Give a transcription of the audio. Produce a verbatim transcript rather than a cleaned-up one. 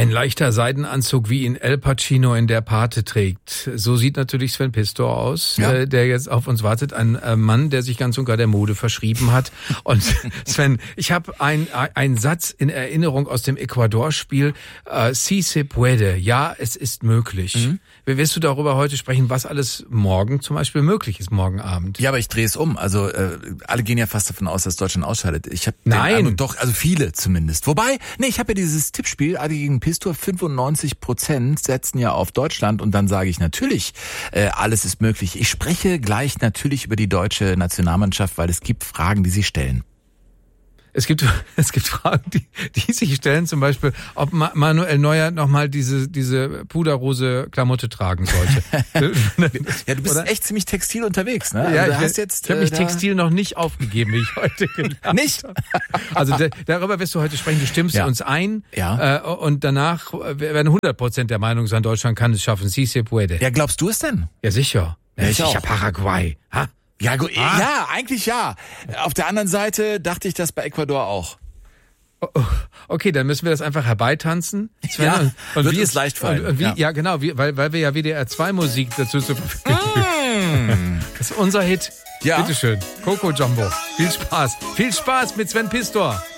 Ein leichter Seidenanzug, wie ihn El Pacino in Der Pate trägt. So sieht natürlich Sven Pistor aus, ja. äh, der jetzt auf uns wartet. Ein äh, Mann, der sich ganz und gar der Mode verschrieben hat. Und Sven, ich habe ein, ein Satz in Erinnerung aus dem Ecuador-Spiel. Äh, Si se puede. Ja, es ist möglich. Mhm. Wirst du darüber heute sprechen, was alles morgen zum Beispiel möglich ist, morgen Abend? Ja, aber ich drehe es um. Also äh, alle gehen ja fast davon aus, dass Deutschland ausscheidet. Ich habe Nein, doch, also viele zumindest. Wobei, nee, ich habe ja dieses Tippspiel, Adi gegen Pistor, fünfundneunzig Prozent setzen ja auf Deutschland und dann sage ich natürlich, äh, alles ist möglich. Ich spreche gleich natürlich über die deutsche Nationalmannschaft, weil es gibt Fragen, die sie stellen. Es gibt, es gibt Fragen, die, die sich stellen, zum Beispiel, ob Manuel Neuer nochmal diese, diese puderrose Klamotte tragen sollte. Ja, du bist Oder? echt ziemlich textil unterwegs, ne? Ja, also, ich, hast jetzt, ich habe mich äh, textil noch nicht aufgegeben, wie ich heute gelernt habe. Nicht? Also de, darüber wirst du heute sprechen, du stimmst ja. uns ein. Ja. Äh, und danach werden hundert Prozent der Meinung sein, Deutschland kann es schaffen. Si se puede. Ja, glaubst du es denn? Ja, sicher. Ja, ich sicher auch. Paraguay. Ha? Ja, gut, ah. ja, eigentlich ja. Auf der anderen Seite dachte ich das bei Ecuador auch. Okay, dann müssen wir das einfach herbeitanzen. Sven, ja, und, und wird wie es leicht fallen. Und, und wie, ja. ja, genau, wie, weil, weil wir ja W D R zwei Musik dazu zur Verfügung haben. Das ist unser Hit. Ja. Bitteschön. Coco Jumbo. Viel Spaß. Viel Spaß mit Sven Pistor.